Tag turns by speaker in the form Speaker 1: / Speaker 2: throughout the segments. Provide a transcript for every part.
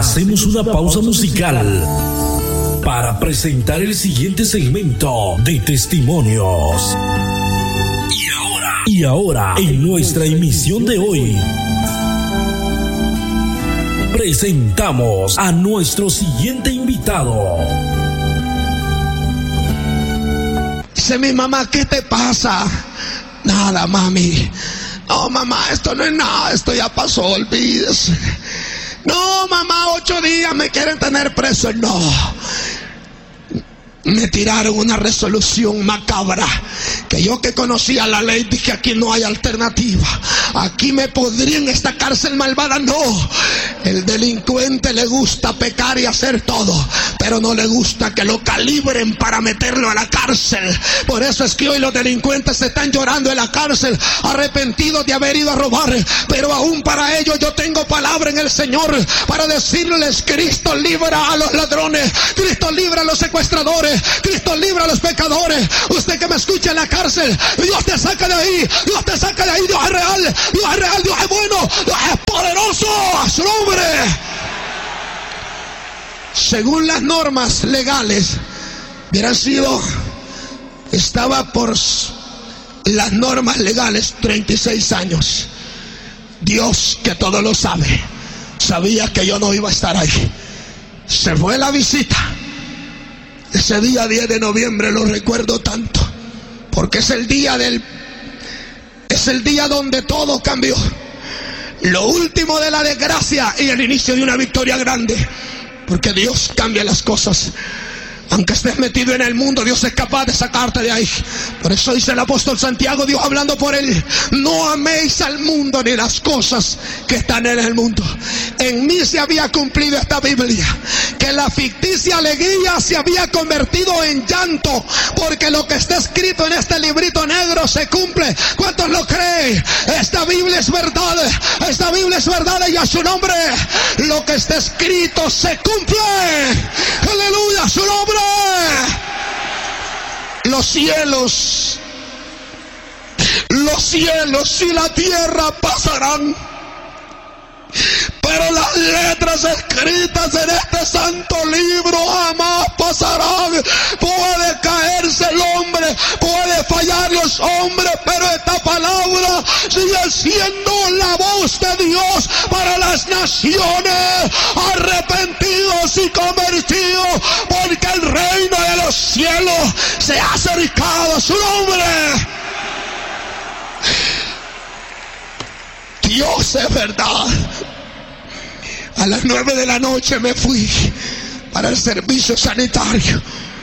Speaker 1: hacemos una pausa musical para presentar el siguiente segmento de testimonios. Y ahora, en nuestra emisión de hoy, presentamos a nuestro siguiente invitado.
Speaker 2: Dice mi mamá, ¿qué te pasa? Nada, mami. No, mamá, esto no es nada, esto ya pasó, olvídese. No, mamá, 8 días me quieren tener preso. No. Me tiraron una resolución macabra, que yo que conocía la ley dije, aquí no hay alternativa, aquí me podría en esta cárcel malvada. No, el delincuente le gusta pecar y hacer todo, pero no le gusta que lo calibren para meterlo a la cárcel. Por eso es que hoy los delincuentes están llorando en la cárcel, arrepentidos de haber ido a robar. Pero aún para ellos yo tengo palabra en el Señor para decirles: Cristo libra a los ladrones, Cristo libra a los secuestradores, Cristo libra a los pecadores. Usted que me escucha en la cárcel, Dios te saca de ahí, Dios te saca de ahí. Dios es real, Dios es real, Dios es bueno, Dios es poderoso. A su nombre. Según las normas legales, hubieran sido, estaba por las normas legales 36 años. Dios, que todo lo sabe, sabía que yo no iba a estar ahí. Se fue la visita. Ese día 10 de noviembre lo recuerdo tanto, porque es el día donde todo cambió. Lo último de la desgracia y el inicio de una victoria grande, porque Dios cambia las cosas. Aunque estés metido en el mundo, Dios es capaz de sacarte de ahí. Por eso dice el apóstol Santiago, Dios hablando por él: no améis al mundo ni las cosas que están en el mundo. En mí se había cumplido esta Biblia, que la ficticia alegría se había convertido en llanto, porque lo que está escrito en este librito negro se cumple. ¿Cuántos lo creen? Esta Biblia es verdad, esta Biblia es verdad, y a su nombre lo que está escrito se cumple. Aleluya, a su nombre. Los cielos y la tierra pasarán, pero las letras escritas en este santo libro jamás pasarán. Puede caerse el hombre, puede fallar los hombres, pero esta palabra sigue siendo la voz de Dios para las naciones, arrepentidos y convertidos, porque el reino de los cielos se ha acercado. A su nombre. Dios es verdad. A las 9 de la noche me fui para el servicio sanitario.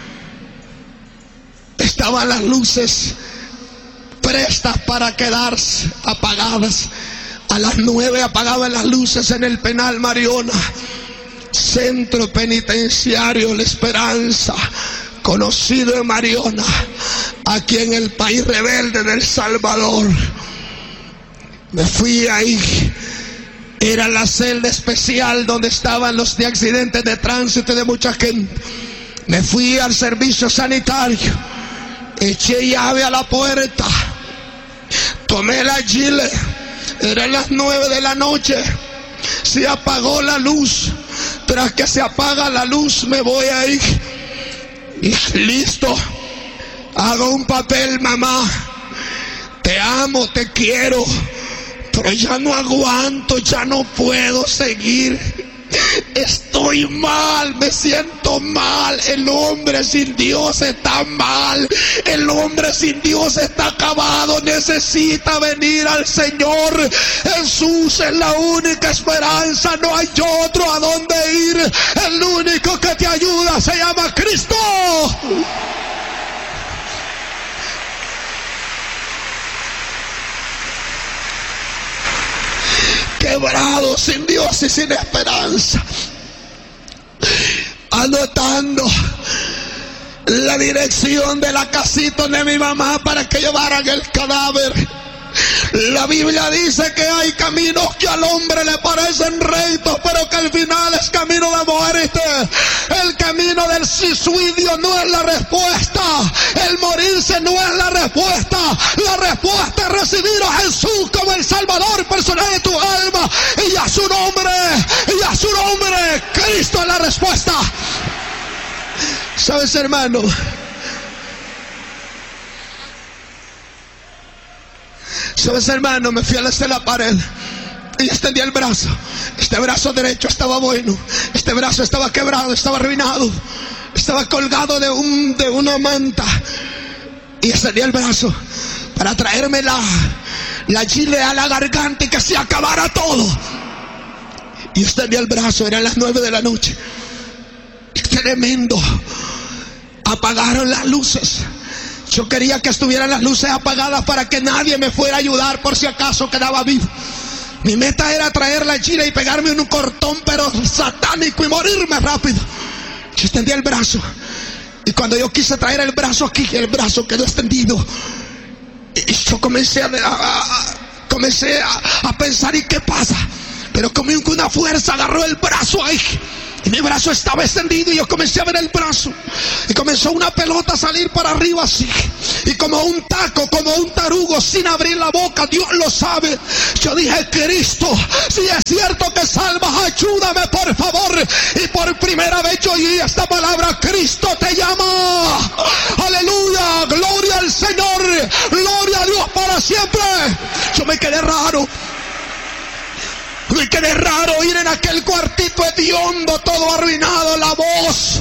Speaker 2: Estaban las luces prestas para quedarse apagadas. A las 9 apagaban las luces en el penal Mariona, centro penitenciario La Esperanza, conocido en Mariona, aquí en el país rebelde del Salvador. Me fui ahí. Era la celda especial donde estaban los de accidentes de tránsito y de mucha gente. Me fui al servicio sanitario, eché llave a la puerta, tomé la gile. Eran las 9 de la noche, se apagó la luz. Tras que se apaga la luz me voy ahí y listo, hago un papel: mamá, te amo, te quiero, pero ya no aguanto, ya no puedo seguir. Estoy mal, me siento mal. El hombre sin Dios está mal. El hombre sin Dios está acabado. Necesita venir al Señor. Jesús es la única esperanza. No hay otro a dónde ir. El único que te ayuda se llama Cristo. Quebrado, sin Dios y sin esperanza, anotando la dirección de la casita de mi mamá para que llevaran el cadáver. La Biblia dice que hay caminos que al hombre le parecen rectos, pero que al final es camino de muerte. El camino del suicidio no es la respuesta. El morirse no es la respuesta. La respuesta es recibir a Jesús como el Salvador personal de tu alma. Y a su nombre, respuesta. ¿Sabes, hermano? ¿Sabes, hermano? Me fui hasta la pared y extendí el brazo. Este brazo derecho estaba bueno. Este brazo estaba quebrado, estaba arruinado. Estaba colgado de una manta. Y extendí el brazo para traerme la chile a la garganta y que se acabara todo. Y extendí el brazo, eran las 9 de la noche. Tremendo. Apagaron las luces. Yo quería que estuvieran las luces apagadas para que nadie me fuera a ayudar por si acaso quedaba vivo. Mi meta era traer la chile y pegarme en un cortón pero satánico y morirme rápido. Yo extendí el brazo y cuando yo quise traer el brazo aquí, el brazo quedó extendido. Y yo comencé a pensar, ¿y qué pasa? Pero como una fuerza agarró el brazo ahí. Y mi brazo estaba extendido y yo comencé a ver el brazo. Y comenzó una pelota a salir para arriba así. Y como un taco, como un tarugo, sin abrir la boca, Dios lo sabe. Yo dije, Cristo, si es cierto que salvas, ayúdame por favor. Y por primera vez yo oí esta palabra, Cristo te llama. Aleluya, gloria al Señor, gloria a Dios para siempre. Yo me quedé raro. Me quedé raro ir en aquel cuartito hediondo, todo arruinado, la voz.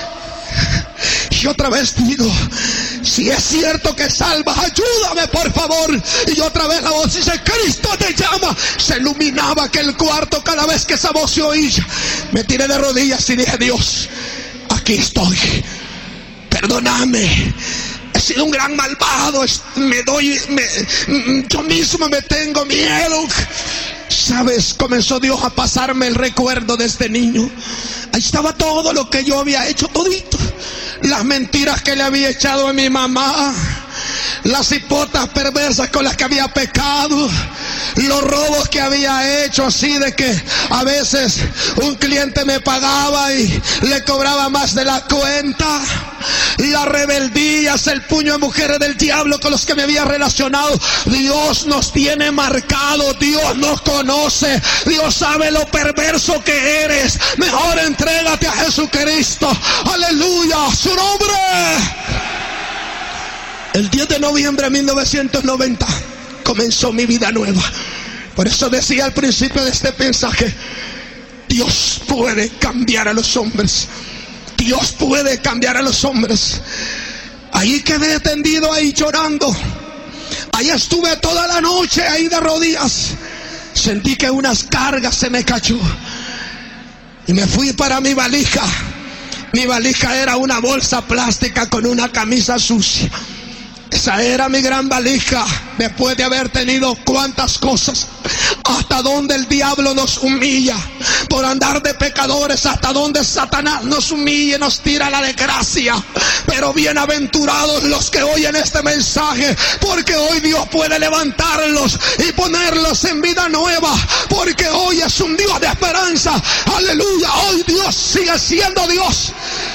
Speaker 2: Y otra vez digo, si es cierto que salvas, ayúdame por favor. Y otra vez la voz dice, Cristo te llama. Se iluminaba aquel cuarto cada vez que esa voz se oía. Me tiré de rodillas y dije, Dios, aquí estoy. Perdóname. He sido un gran malvado. Yo mismo me tengo miedo. ¿Sabes? Comenzó Dios a pasarme el recuerdo de este niño. Ahí estaba todo lo que yo había hecho, todito. Las mentiras que le había echado a mi mamá, las hipotas perversas con las que había pecado, los robos que había hecho, así de que a veces un cliente me pagaba y le cobraba más de la cuenta, las rebeldías, el puño de mujeres del diablo con los que me había relacionado. Dios nos tiene marcado, Dios nos conoce, Dios sabe lo perverso que eres. Mejor entrégate a Jesucristo. Aleluya, su nombre. El 10 de noviembre de 1990 comenzó mi vida nueva. Por eso decía al principio de este mensaje, Dios puede cambiar a los hombres. Dios puede cambiar a los hombres. Ahí quedé tendido, ahí llorando. Ahí estuve toda la noche, ahí de rodillas. Sentí que unas cargas se me cayó. Y me fui para mi valija. Mi valija era una bolsa plástica con una camisa sucia. Esa era mi gran valija. Después de haber tenido cuantas cosas, hasta donde el diablo nos humilla por andar de pecadores, hasta donde Satanás nos humilla y nos tira la desgracia. Pero bienaventurados los que oyen este mensaje, porque hoy Dios puede levantarlos y ponerlos en vida nueva, porque hoy es un Dios de esperanza. Aleluya, hoy Dios sigue siendo Dios.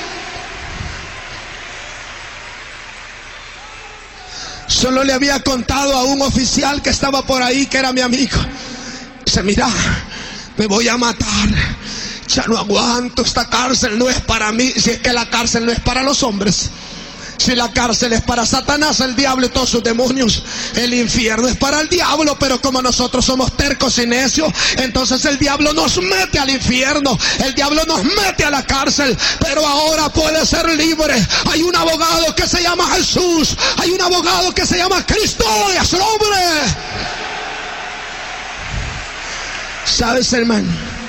Speaker 2: Solo le había contado a un oficial que estaba por ahí, que era mi amigo. Dice, mira, me voy a matar. Ya no aguanto, esta cárcel no es para mí. Si es que la cárcel no es para los hombres. Si la cárcel es para Satanás, el diablo y todos sus demonios, el infierno es para el diablo. Pero como nosotros somos tercos y necios, entonces el diablo nos mete al infierno, el diablo nos mete a la cárcel. Pero ahora puede ser libre. Hay un abogado que se llama Jesús, hay un abogado que se llama Cristo, y a su nombre. ¿Sabes, hermano?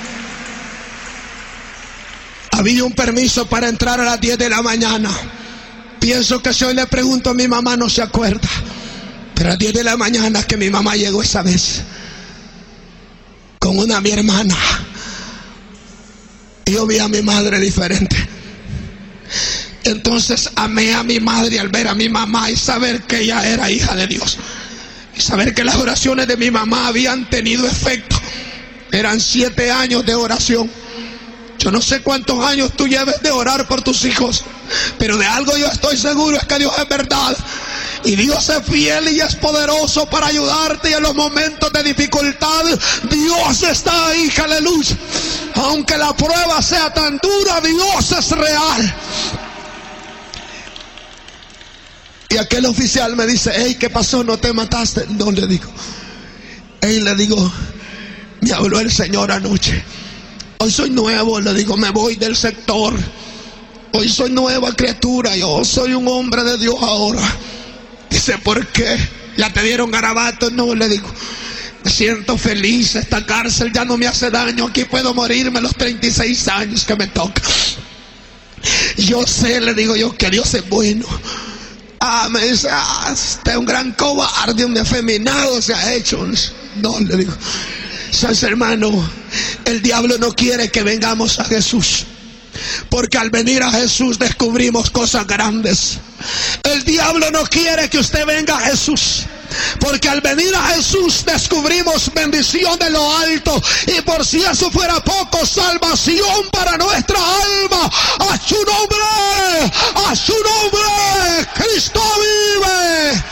Speaker 2: Había un permiso para entrar a las 10 de la mañana. Pienso que si hoy le pregunto a mi mamá no se acuerda. Pero a las 10 de la mañana que mi mamá llegó esa vez con mi hermana, yo vi a mi madre diferente. Entonces amé a mi madre al ver a mi mamá y saber que ella era hija de Dios. Y saber que las oraciones de mi mamá habían tenido efecto. Eran 7 años de oración. Yo no sé cuántos años tú lleves de orar por tus hijos, pero de algo yo estoy seguro, es que Dios es verdad. Y Dios es fiel y es poderoso para ayudarte, y en los momentos de dificultad Dios está ahí, aleluya. aunque la prueba sea tan dura, Dios es real. Y aquel oficial me dice: hey, ¿qué pasó? ¿No te mataste? No, le digo. Hey, le digo, me habló el Señor anoche. Hoy soy nuevo, le digo, me voy del sector. Hoy soy nueva criatura, yo soy un hombre de Dios ahora. Dice: ¿por qué? ¿Ya te dieron garabato? No, le digo, me siento feliz, esta cárcel ya no me hace daño, aquí puedo morirme a los 36 años que me toca. Yo sé, le digo yo, que Dios es bueno. Me dice: usted es un gran cobarde, un afeminado se ha hecho. No, le digo, ¿sabes, hermano? El diablo no quiere que vengamos a Jesús, porque al venir a Jesús descubrimos cosas grandes. El diablo no quiere que usted venga a Jesús, porque al venir a Jesús descubrimos bendición de lo alto. Y por si eso fuera poco, salvación para nuestra alma. A su nombre, a su nombre, Cristo vive.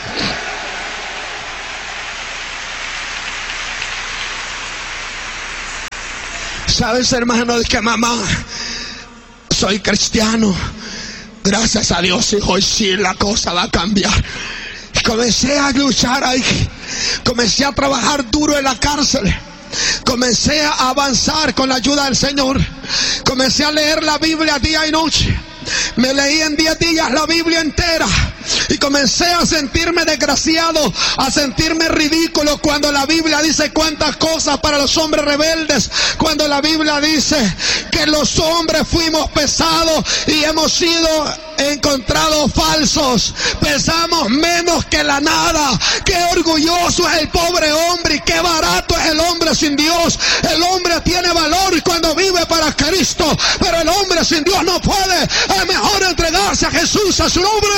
Speaker 2: ¿Sabes, hermano? De que mamá, soy cristiano, gracias a Dios, hijo, y sí, la cosa va a cambiar. Comencé a luchar ahí, comencé a trabajar duro en la cárcel, comencé a avanzar con la ayuda del Señor, comencé a leer la Biblia día y noche. Me leí en 10 días la Biblia entera y comencé a sentirme desgraciado, a sentirme ridículo cuando la Biblia dice cuántas cosas para los hombres rebeldes, cuando la Biblia dice que los hombres fuimos pesados y hemos sido encontrados falsos, pesamos menos que la nada. Qué orgulloso es el pobre hombre y qué barato es el hombre sin Dios. El hombre tiene valor cuando vive para Cristo, pero el hombre sin Dios no puede. Es mejor entregarse a Jesús, a su nombre.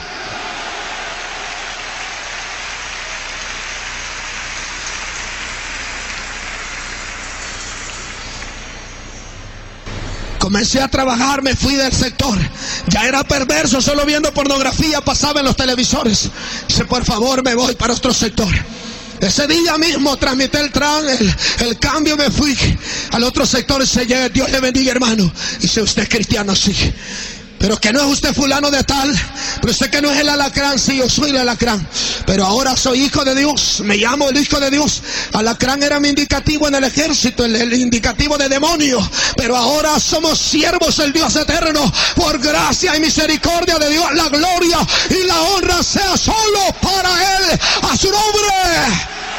Speaker 2: Comencé a trabajar, me fui del sector. Ya era perverso, solo viendo pornografía pasaba en los televisores. Dice: por favor, me voy para otro sector. Ese día mismo transmití el cambio, me fui al otro sector. Dios le bendiga, hermano. Dice: usted es cristiano, sí, pero que no es usted fulano de tal, pero usted que no es el alacrán. Sí, yo soy el alacrán, pero ahora soy hijo de Dios, me llamo el hijo de Dios. Alacrán era mi indicativo en el ejército, el indicativo de demonio, pero ahora somos siervos del Dios eterno. Por gracia y misericordia de Dios, la gloria y la honra sea solo para Él, a su nombre.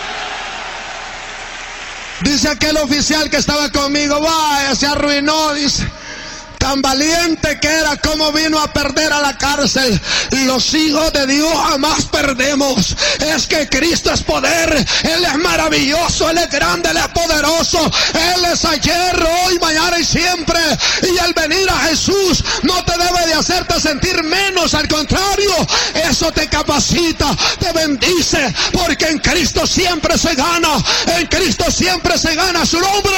Speaker 2: Dice aquel oficial que estaba conmigo: vaya, se arruinó, dice. Tan valiente que era, como vino a perder a la cárcel. Los hijos de Dios jamás perdemos. Es que Cristo es poder. Él es maravilloso, Él es grande, Él es poderoso. Él es ayer, hoy, mañana y siempre. Y al venir a Jesús no te debe de hacerte sentir menos. Al contrario, eso te capacita, te bendice, porque en Cristo siempre se gana. En Cristo siempre se gana, su nombre.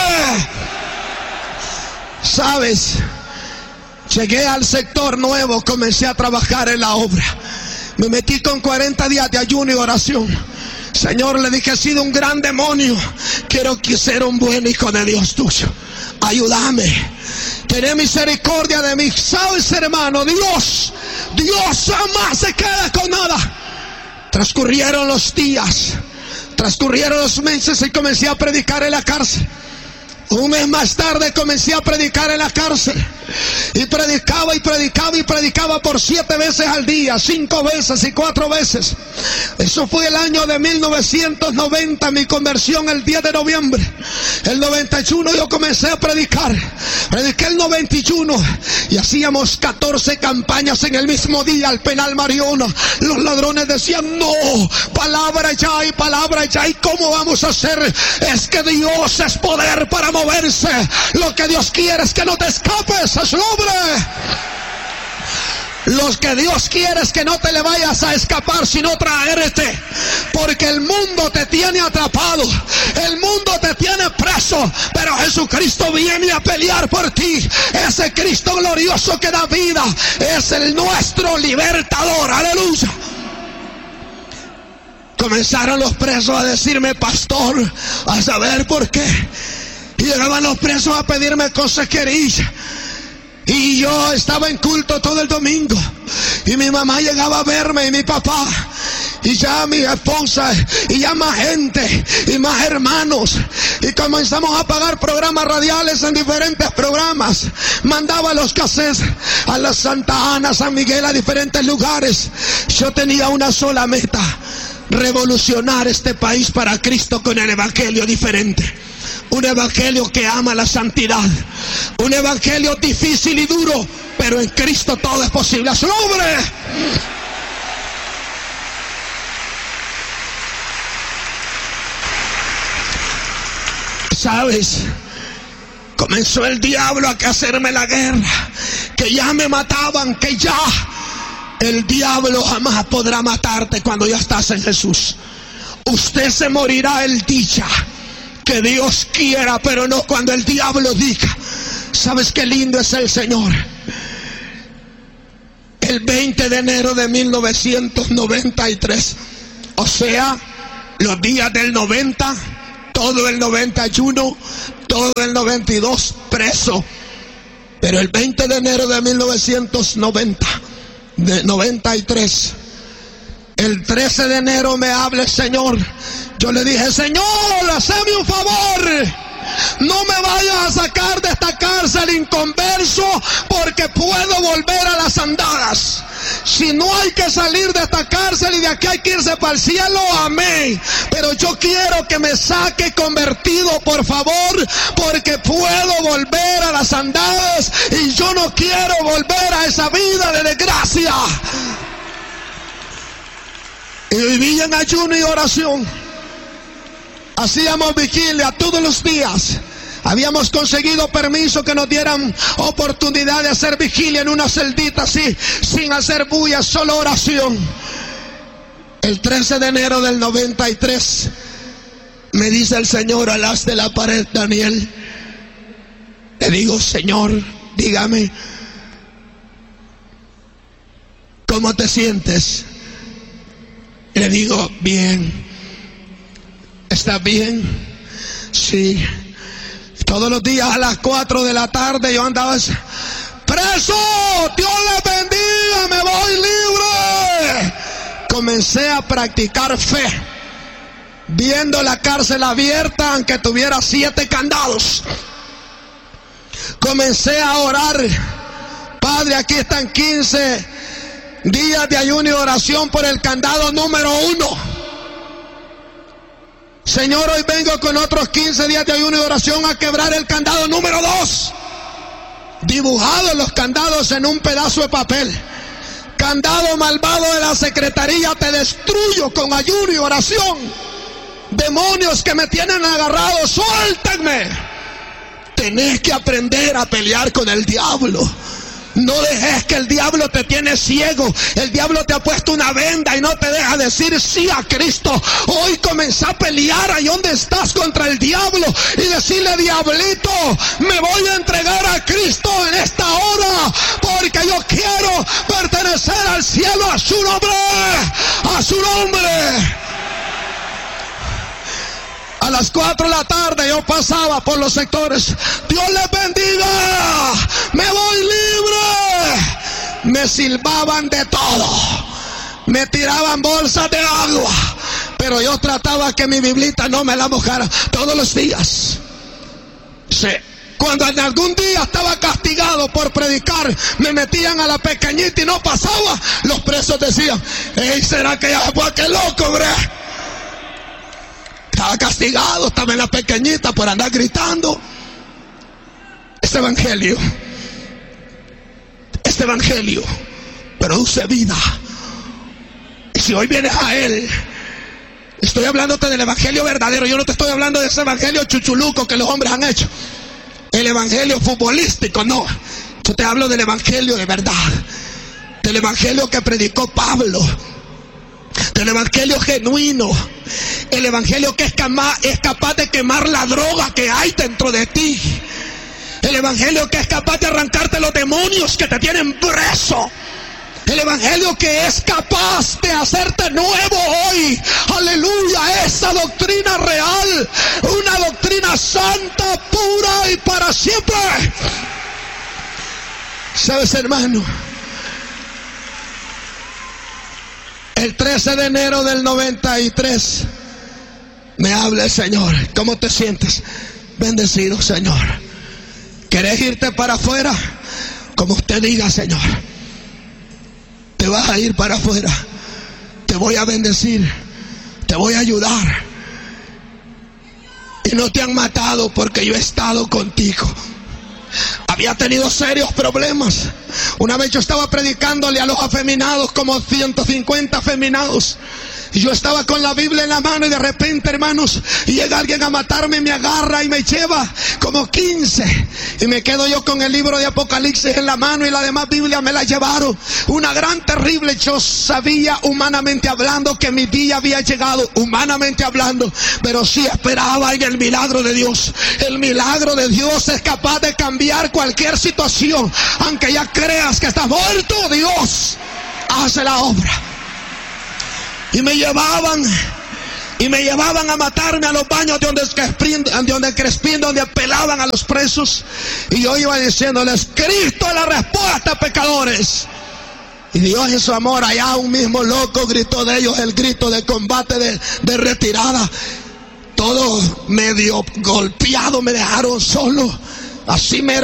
Speaker 2: ¿Sabes? Llegué al sector nuevo, comencé a trabajar en la obra. Me metí con 40 días de ayuno y oración. Señor, le dije: he sido un gran demonio, quiero ser un buen hijo de Dios tuyo. Ayúdame, ten misericordia de mí. ¿Sabes, hermano? Dios jamás se queda con nada. Transcurrieron los días, transcurrieron los meses y comencé a predicar en la cárcel. Un mes más tarde comencé a predicar en la cárcel. Y predicaba y predicaba y predicaba por 7 veces al día, 5 veces y 4 veces. Eso fue el año de 1990, mi conversión el 10 de noviembre. El 91 yo comencé a predicar. Prediqué el 91 y hacíamos 14 campañas en el mismo día al penal Mariona. Los ladrones decían: no, palabra ya y palabra ya. ¿Y cómo vamos a hacer? Es que Dios es poder para moverse. Lo que Dios quiere es que no te escapes, a su nombre. Lo que Dios quiere es que no te le vayas a escapar, sino traerte, porque el mundo te tiene atrapado, el mundo te tiene preso, pero Jesucristo viene a pelear por ti. Ese Cristo glorioso que da vida es el nuestro libertador. Aleluya. Comenzaron los presos a decirme: pastor, a saber por qué. Y llegaban los presos a pedirme consejería. Y yo estaba en culto todo el domingo. Y mi mamá llegaba a verme y mi papá. Y ya mi esposa, y ya más gente, y más hermanos. Y comenzamos a pagar programas radiales en diferentes programas. Mandaba los cassettes a la Santa Ana, San Miguel, a diferentes lugares. Yo tenía una sola meta: revolucionar este país para Cristo con el evangelio diferente. Un evangelio que ama la santidad. Un evangelio difícil y duro, pero en Cristo todo es posible. ¡A su nombre! ¿Sabes? Comenzó el diablo a hacerme la guerra, que ya me mataban, que ya. El diablo jamás podrá matarte cuando ya estás en Jesús. Usted se morirá el día que Dios quiera, pero no cuando el diablo diga. ¿Sabes qué lindo es el Señor? El 20 de enero de 1993, o sea, los días del 90, todo el 91, todo el 92 preso. Pero el 20 de enero de 1993, el 13 de enero me habla el Señor. Yo le dije: Señor, hazme un favor, no me vayas a sacar de esta cárcel inconverso, porque puedo volver a las andadas. Si no hay que salir de esta cárcel y de aquí hay que irse para el cielo, amén. Pero yo quiero que me saque convertido, por favor, porque puedo volver a las andadas y yo no quiero volver a esa vida de desgracia. Y viví en ayuno y oración. Hacíamos vigilia todos los días. Habíamos conseguido permiso que nos dieran oportunidad de hacer vigilia en una celdita así, sin hacer bulla, solo oración. El 13 de enero del 93 me dice el Señor al haz de la pared: Daniel. Le digo: Señor, dígame, ¿cómo te sientes? Le digo: bien. ¿Estás bien? Sí. Todos los días a las 4 de la tarde yo andaba: preso, Dios les bendiga, me voy libre. Comencé a practicar fe, viendo la cárcel abierta aunque tuviera 7 candados. Comencé a orar: Padre, aquí están 15 días de ayuno y oración por el candado número 1. Señor, hoy vengo con otros 15 días de ayuno y oración a quebrar el candado número 2. Dibujados los candados en un pedazo de papel. Candado malvado de la secretaría, te destruyo con ayuno y oración. Demonios que me tienen agarrado, suéltenme. Tenés que aprender a pelear con el diablo. No dejes que el diablo te tiene ciego. El diablo te ha puesto una venda y no te deja decir sí a Cristo. Hoy comenzá a pelear ahí donde estás contra el diablo y decirle: diablito, me voy a entregar a Cristo en esta hora, porque yo quiero pertenecer al cielo. A su nombre, a su nombre. A las 4 de la tarde yo pasaba por los sectores: Dios les bendiga, me voy libre. Me silbaban de todo, me tiraban bolsas de agua, pero yo trataba que mi biblita no me la mojara todos los días. Sí. Cuando en algún día estaba castigado por predicar, me metían a la pequeñita y no pasaba, los presos decían: ¡Ey, será que ya fue aquel loco, bre! Estaba castigado, estaba en la pequeñita por andar gritando. Este evangelio produce vida. Y si hoy vienes a él, estoy hablándote del evangelio verdadero. Yo no te estoy hablando de ese evangelio chuchuluco que los hombres han hecho, el evangelio futbolístico, no. Yo te hablo del evangelio de verdad, del evangelio que predicó Pablo, del evangelio genuino, el evangelio que es capaz de quemar la droga que hay dentro de ti, el evangelio que es capaz de arrancarte los demonios que te tienen preso, El evangelio que es capaz de hacerte nuevo hoy. Aleluya, esa doctrina real, una doctrina santa, pura y para siempre. ¿Sabes, hermano? El 13 de enero del 93 me habla el Señor. ¿Cómo te sientes? Bendecido, Señor. ¿Querés irte para afuera? Como usted diga, Señor. Te vas a ir para afuera. Te voy a bendecir. Te voy a ayudar. Y no te han matado porque yo he estado contigo. Había tenido serios problemas. Una vez yo estaba predicándole a los afeminados, como 150 afeminados. Y yo estaba con la Biblia en la mano y de repente, hermanos, llega alguien a matarme, me agarra y me lleva como 15. Y me quedo yo con el libro de Apocalipsis en la mano y la demás Biblia me la llevaron. Una gran terrible. Yo sabía, humanamente hablando, que mi día había llegado, humanamente hablando. Pero sí esperaba en el milagro de Dios. El milagro de Dios es capaz de cambiar cualquier situación. Aunque ya creas que estás muerto, Dios hace la obra. Y me llevaban a matarme a los baños de donde Crespín, donde pelaban a los presos. Y yo iba diciéndoles: Cristo es la respuesta, pecadores. Y Dios en su amor, allá un mismo loco gritó de ellos el grito de combate, de retirada. Todo medio golpeado, me dejaron solo. Así me